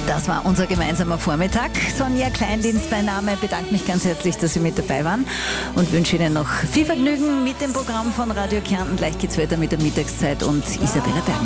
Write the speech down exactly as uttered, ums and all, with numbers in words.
Das war unser gemeinsamer Vormittag. Sonja Kleindienst mein Name, bedanke mich ganz herzlich, dass Sie mit dabei waren und wünsche Ihnen noch viel Vergnügen mit dem Programm von Radio Kärnten. Gleich geht's weiter mit der Mittagszeit und Isabella Bergmann.